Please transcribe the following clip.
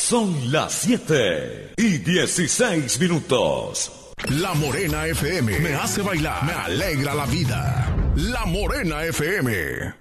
Son las 7:16. La Morena FM me hace bailar, me alegra la vida. La Morena FM.